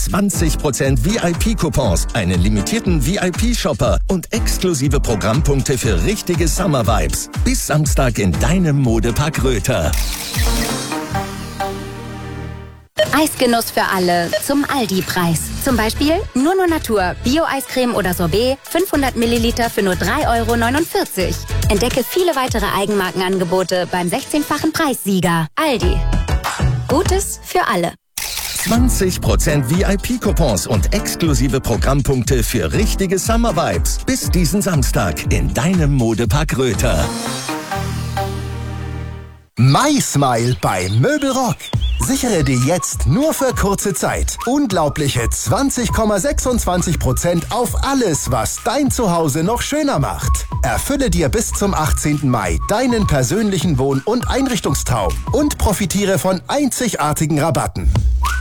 20% VIP-Coupons, einen limitierten VIP-Shopper und exklusive Programmpunkte für richtige Summer-Vibes. Bis Samstag in deinem Modepark Röther. Eisgenuss für alle zum Aldi-Preis. Zum Beispiel nur Natur, Bio-Eiscreme oder Sorbet, 500 Milliliter für nur 3,49 €. Entdecke viele weitere Eigenmarkenangebote beim 16-fachen Preissieger. Aldi. Gutes für alle. 20% VIP-Coupons und exklusive Programmpunkte für richtige Summer-Vibes. Bis diesen Samstag in deinem Modepark Röther. MySmile bei Möbelrock. Sichere dir jetzt nur für kurze Zeit unglaubliche 20,26% auf alles, was dein Zuhause noch schöner macht. Erfülle dir bis zum 18. Mai deinen persönlichen Wohn- und Einrichtungstraum und profitiere von einzigartigen Rabatten.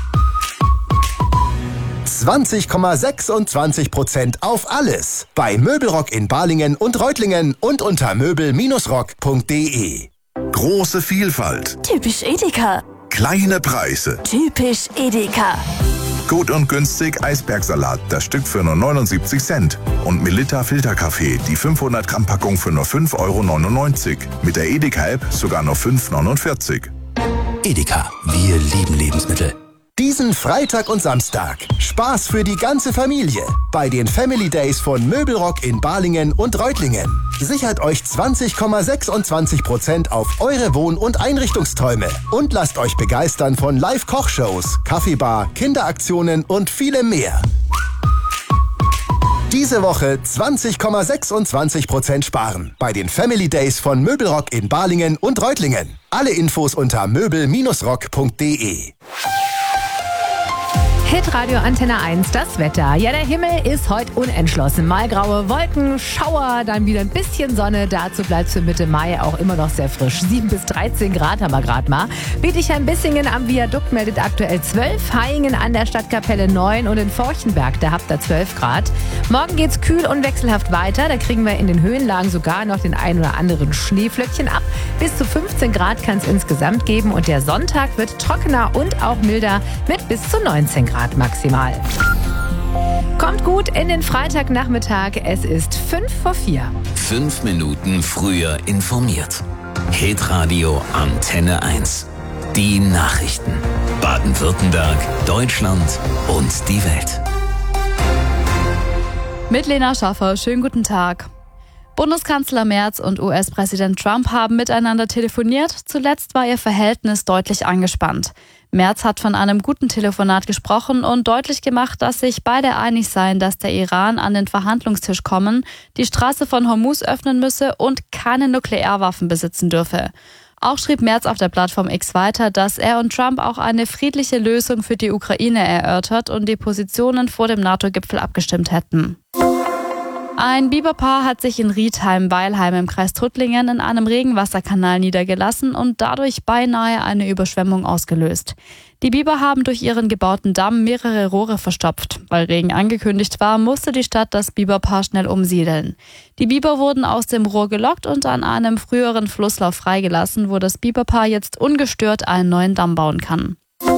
20,26% auf alles bei Möbelrock in Balingen und Reutlingen und unter möbel-rock.de. Große Vielfalt. Typisch Edeka. Kleine Preise. Typisch Edeka. Gut und günstig Eisbergsalat, das Stück für nur 79 Cent. Und Melitta Filterkaffee, die 500 Gramm Packung für nur 5,99 €. Mit der Edeka-App sogar nur 5,49 €. Edeka, wir lieben Lebensmittel. Diesen Freitag und Samstag Spaß für die ganze Familie bei den Family Days von Möbelrock in Balingen und Reutlingen. Sichert euch 20,26% auf eure Wohn- und Einrichtungsträume und lasst euch begeistern von Live-Kochshows, Kaffeebar, Kinderaktionen und vielem mehr. Diese Woche 20,26% sparen bei den Family Days von Möbelrock in Balingen und Reutlingen. Alle Infos unter möbel-rock.de. Hitradio Antenne 1, das Wetter. Ja, der Himmel ist heute unentschlossen. Mal graue Wolken, Schauer, dann wieder ein bisschen Sonne. Dazu bleibt es für Mitte Mai auch immer noch sehr frisch. 7 bis 13 Grad haben wir gerade mal. Bietigheim-Bissingen am Viadukt meldet aktuell 12, Hayingen an der Stadtkapelle 9 und in Forchenberg, da habt ihr 12 Grad. Morgen geht's kühl und wechselhaft weiter. Da kriegen wir in den Höhenlagen sogar noch den ein oder anderen Schneeflöckchen ab. Bis zu 15 Grad kann es insgesamt geben und der Sonntag wird trockener und auch milder mit bis zu 19 Grad maximal. Kommt gut in den Freitagnachmittag. Es ist 3:55. 5 Minuten früher informiert. Hitradio Antenne 1. Die Nachrichten. Baden-Württemberg, Deutschland und die Welt. Mit Lena Schaffer. Schönen guten Tag. Bundeskanzler Merz und US-Präsident Trump haben miteinander telefoniert. Zuletzt war ihr Verhältnis deutlich angespannt. Merz hat von einem guten Telefonat gesprochen und deutlich gemacht, dass sich beide einig seien, dass der Iran an den Verhandlungstisch kommen, die Straße von Hormuz öffnen müsse und keine Nuklearwaffen besitzen dürfe. Auch schrieb Merz auf der Plattform X weiter, dass er und Trump auch eine friedliche Lösung für die Ukraine erörtert und die Positionen vor dem NATO-Gipfel abgestimmt hätten. Ein Biberpaar hat sich in Riedheim-Weilheim im Kreis Tuttlingen in einem Regenwasserkanal niedergelassen und dadurch beinahe eine Überschwemmung ausgelöst. Die Biber haben durch ihren gebauten Damm mehrere Rohre verstopft. Weil Regen angekündigt war, musste die Stadt das Biberpaar schnell umsiedeln. Die Biber wurden aus dem Rohr gelockt und an einem früheren Flusslauf freigelassen, wo das Biberpaar jetzt ungestört einen neuen Damm bauen kann.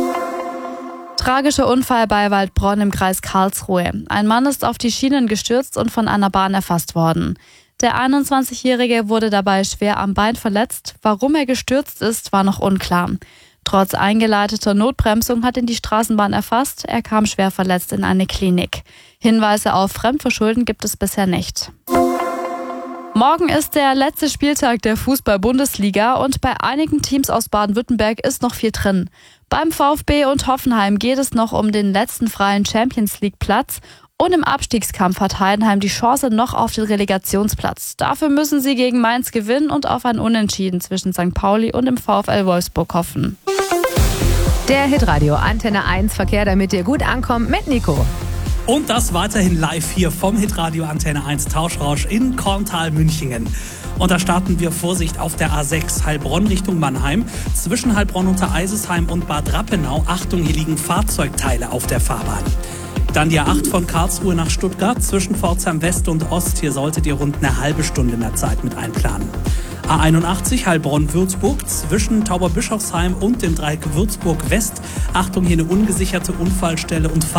Tragischer Unfall bei Waldbronn im Kreis Karlsruhe. Ein Mann ist auf die Schienen gestürzt und von einer Bahn erfasst worden. Der 21-Jährige wurde dabei schwer am Bein verletzt. Warum er gestürzt ist, war noch unklar. Trotz eingeleiteter Notbremsung hat ihn die Straßenbahn erfasst. Er kam schwer verletzt in eine Klinik. Hinweise auf Fremdverschulden gibt es bisher nicht. Morgen ist der letzte Spieltag der Fußball-Bundesliga und bei einigen Teams aus Baden-Württemberg ist noch viel drin. Beim VfB und Hoffenheim geht es noch um den letzten freien Champions-League-Platz und im Abstiegskampf hat Heidenheim die Chance noch auf den Relegationsplatz. Dafür müssen sie gegen Mainz gewinnen und auf ein Unentschieden zwischen St. Pauli und dem VfL Wolfsburg hoffen. Der Hitradio Antenne 1 Verkehr, damit ihr gut ankommt mit Nico. Und das weiterhin live hier vom Hitradio Antenne 1 Tauschrausch in Korntal-Münchingen. Und da starten wir, Vorsicht, auf der A6 Heilbronn Richtung Mannheim. Zwischen Heilbronn unter Eisesheim und Bad Rappenau. Achtung, hier liegen Fahrzeugteile auf der Fahrbahn. Dann die A8 von Karlsruhe nach Stuttgart. Zwischen Pforzheim West und Ost. Hier solltet ihr rund eine halbe Stunde mehr Zeit mit einplanen. A81 Heilbronn-Würzburg zwischen Tauberbischofsheim und dem Dreieck Würzburg West. Achtung, hier eine ungesicherte Unfallstelle und